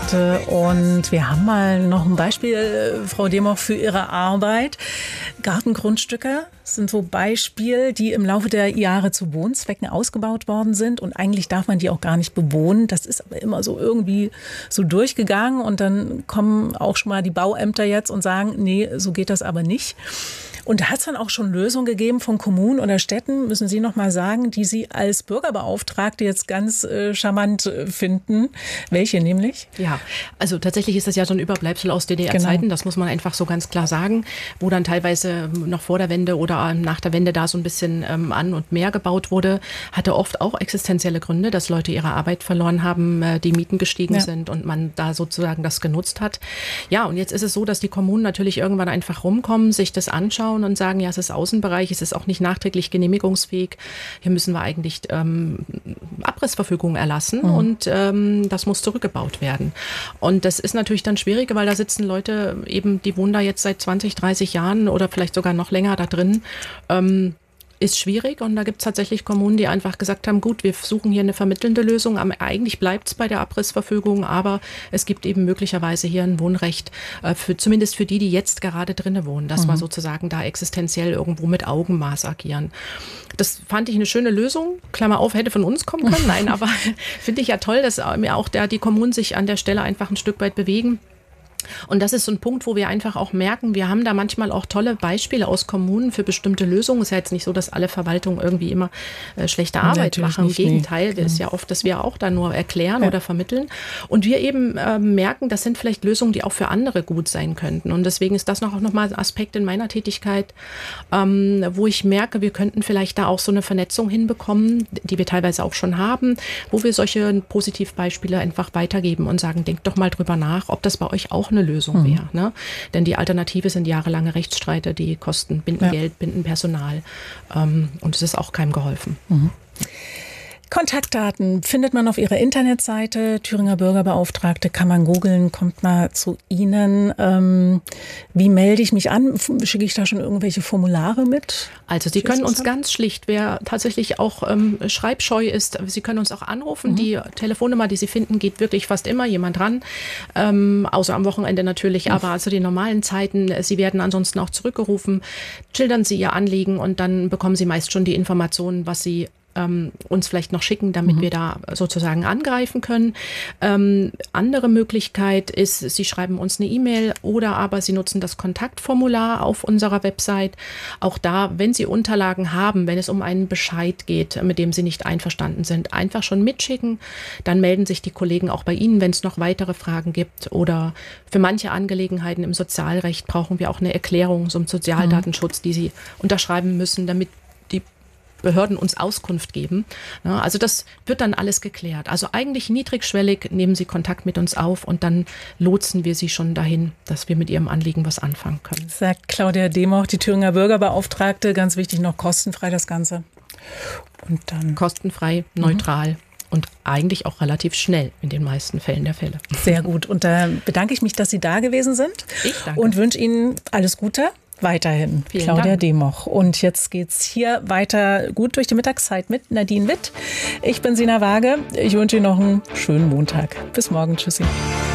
Beauftragte. Und wir haben mal noch ein Beispiel, Frau Democh, für Ihre Arbeit. Gartengrundstücke sind so Beispiele, die im Laufe der Jahre zu Wohnzwecken ausgebaut worden sind. Und eigentlich darf man die auch gar nicht bewohnen. Das ist aber immer so irgendwie so durchgegangen. Und dann kommen auch schon mal die Bauämter jetzt und sagen, nee, so geht das aber nicht. Und da hat es dann auch schon Lösungen gegeben von Kommunen oder Städten, müssen Sie noch mal sagen, die Sie als Bürgerbeauftragte jetzt ganz charmant finden. Welche nämlich? Ja, also tatsächlich ist das ja so ein Überbleibsel aus DDR-Zeiten, genau. Das muss man einfach so ganz klar sagen, wo dann teilweise noch vor der Wende oder nach der Wende da so ein bisschen an und mehr gebaut wurde, hatte oft auch existenzielle Gründe, dass Leute ihre Arbeit verloren haben, die Mieten gestiegen sind und man da sozusagen das genutzt hat. Ja, und jetzt ist es so, dass die Kommunen natürlich irgendwann einfach rumkommen, sich das anschauen und sagen, ja, es ist Außenbereich, es ist auch nicht nachträglich genehmigungsfähig. Hier müssen wir eigentlich Abrissverfügungen erlassen und das muss zurückgebaut werden. Und das ist natürlich dann schwieriger, weil da sitzen Leute eben, die wohnen da jetzt seit 20, 30 Jahren oder vielleicht sogar noch länger da drin. Ist schwierig und da gibt es tatsächlich Kommunen, die einfach gesagt haben, gut, wir suchen hier eine vermittelnde Lösung. Eigentlich bleibt es bei der Abrissverfügung, aber es gibt eben möglicherweise hier ein Wohnrecht, zumindest für die, die jetzt gerade drinnen wohnen, dass wir sozusagen da existenziell irgendwo mit Augenmaß agieren. Das fand ich eine schöne Lösung. Klammer auf, hätte von uns kommen können. Nein, aber finde ich ja toll, dass mir auch die Kommunen sich an der Stelle einfach ein Stück weit bewegen. Und das ist so ein Punkt, wo wir einfach auch merken, wir haben da manchmal auch tolle Beispiele aus Kommunen für bestimmte Lösungen. Es ist ja jetzt nicht so, dass alle Verwaltungen irgendwie immer schlechte Arbeit machen. Im Gegenteil, das ist ja oft, dass wir auch da nur erklären oder vermitteln. Und wir eben merken, das sind vielleicht Lösungen, die auch für andere gut sein könnten. Und deswegen ist das auch nochmal ein Aspekt in meiner Tätigkeit, wo ich merke, wir könnten vielleicht da auch so eine Vernetzung hinbekommen, die wir teilweise auch schon haben, wo wir solche Positivbeispiele einfach weitergeben und sagen, denkt doch mal drüber nach, ob das bei euch auch eine Lösung wäre. Ne? Denn die Alternative sind jahrelange Rechtsstreite, die kosten, binden Geld, binden Personal und es ist auch keinem geholfen. Kontaktdaten findet man auf Ihrer Internetseite, Thüringer Bürgerbeauftragte, kann man googeln, kommt mal zu Ihnen. Wie melde ich mich an? Schicke ich da schon irgendwelche Formulare mit? Also Sie können uns ganz schlicht, wer tatsächlich auch schreibscheu ist, Sie können uns auch anrufen. Die Telefonnummer, die Sie finden, geht wirklich fast immer jemand ran, außer am Wochenende natürlich, aber also die normalen Zeiten, Sie werden ansonsten auch zurückgerufen, schildern Sie Ihr Anliegen und dann bekommen Sie meist schon die Informationen, was Sie uns vielleicht noch schicken, damit wir da sozusagen angreifen können. Andere Möglichkeit ist, Sie schreiben uns eine E-Mail oder aber Sie nutzen das Kontaktformular auf unserer Website. Auch da, wenn Sie Unterlagen haben, wenn es um einen Bescheid geht, mit dem Sie nicht einverstanden sind, einfach schon mitschicken. Dann melden sich die Kollegen auch bei Ihnen, wenn es noch weitere Fragen gibt. Oder für manche Angelegenheiten im Sozialrecht brauchen wir auch eine Erklärung zum Sozialdatenschutz, die Sie unterschreiben müssen, damit die Behörden uns Auskunft geben. Ja, also das wird dann alles geklärt. Also eigentlich niedrigschwellig nehmen Sie Kontakt mit uns auf und dann lotsen wir Sie schon dahin, dass wir mit Ihrem Anliegen was anfangen können. Sagt Claudia Democh, die Thüringer Bürgerbeauftragte. Ganz wichtig noch kostenfrei das Ganze. Und dann kostenfrei, neutral. Und eigentlich auch relativ schnell in den meisten Fällen der Fälle. Sehr gut. Und da bedanke ich mich, dass Sie da gewesen sind. Ich danke. Und wünsche Ihnen alles Gute. Weiterhin, Vielen Claudia Dank. Democh. Und jetzt geht's hier weiter gut durch die Mittagszeit mit Nadine Witt. Ich bin Sina Waage. Ich wünsche Ihnen noch einen schönen Montag. Bis morgen. Tschüssi.